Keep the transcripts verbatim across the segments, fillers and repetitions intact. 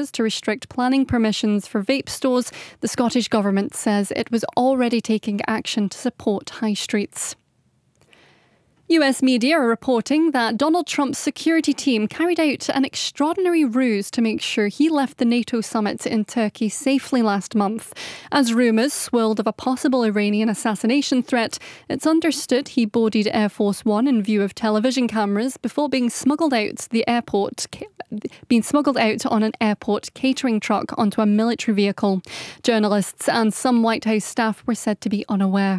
changes to restrict planning permissions for vape stores, the Scottish Government says it was already taking action to support high streets. U S media are reporting that Donald Trump's security team carried out an extraordinary ruse to make sure he left the NATO summit in Turkey safely last month. As rumours swirled of a possible Iranian assassination threat, it's understood he boarded Air Force One in view of television cameras before being smuggled out the airport, being smuggled out on an airport catering truck onto a military vehicle. Journalists and some White House staff were said to be unaware.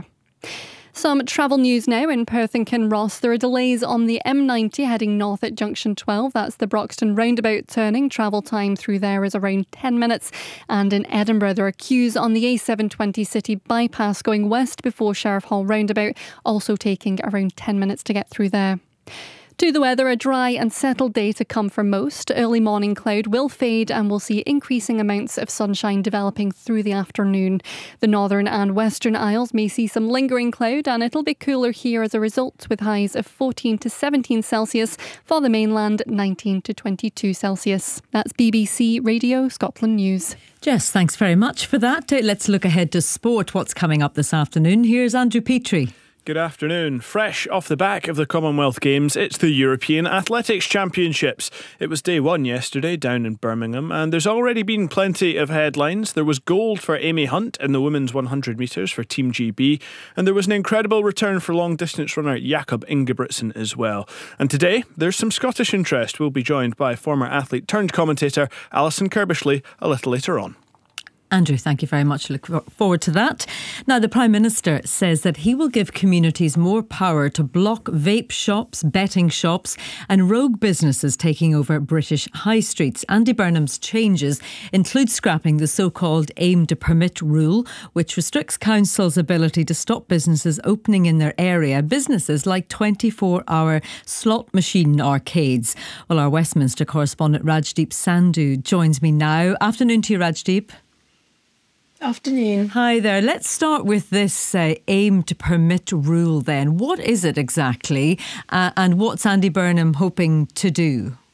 Some travel news now in Perth and Kinross. There are delays on the M ninety heading north at Junction twelve. That's the Broxton roundabout turning. Travel time through there is around ten minutes. And in Edinburgh, there are queues on the A seven twenty city bypass going west before Sheriff Hall roundabout, also taking around ten minutes to get through there. To the weather, a dry and settled day to come for most. Early morning cloud will fade and we'll see increasing amounts of sunshine developing through the afternoon. The northern and western Isles may see some lingering cloud and it'll be cooler here as a result, with highs of fourteen to seventeen Celsius. For the mainland, nineteen to twenty-two Celsius. That's B B C Radio Scotland News. Jess, thanks very much for that. Let's look ahead to sport. What's coming up this afternoon? Here's Andrew Petrie. Good afternoon. Fresh off the back of the Commonwealth Games, it's the European Athletics Championships. It was day one yesterday down in Birmingham, and there's already been plenty of headlines. There was gold for Amy Hunt in the women's one hundred metres for Team G B, and there was an incredible return for long-distance runner Jakob Ingebrigtsen as well. And today, there's some Scottish interest. We'll be joined by former athlete turned commentator Alison Kirbishley a little later on. Andrew, thank you very much. Look forward to that. Now, the Prime Minister says that he will give communities more power to block vape shops, betting shops and rogue businesses taking over British high streets. Andy Burnham's changes include scrapping the so-called aim to permit rule, which restricts councils' ability to stop businesses opening in their area, businesses like twenty-four hour slot machine arcades. Well, our Westminster correspondent Rajdeep Sandhu joins me now. Afternoon to you, Rajdeep. Afternoon. Hi there. Let's start with this uh, aim to permit rule then. What is it exactly uh, and what's Andy Burnham hoping to do?